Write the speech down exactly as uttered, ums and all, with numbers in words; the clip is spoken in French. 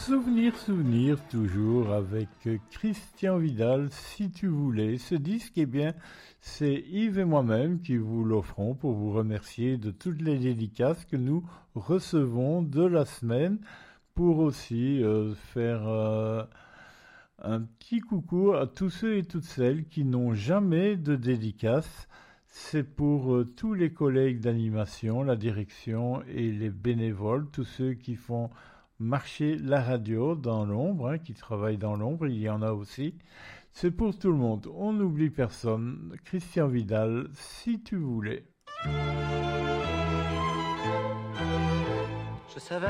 Souvenir, souvenir, toujours avec Christian Vidal, si tu voulais. Ce disque, eh bien, c'est Yves et moi-même qui vous l'offrons pour vous remercier de toutes les dédicaces que nous recevons de la semaine, pour aussi euh, faire euh, un petit coucou à tous ceux et toutes celles qui n'ont jamais de dédicace. C'est pour euh, tous les collègues d'animation, la direction et les bénévoles, tous ceux qui font marcher la radio dans l'ombre, hein, qui travaillent dans l'ombre, il y en a aussi. C'est pour tout le monde, on n'oublie personne. Christian Vidal, si tu voulais. Je savais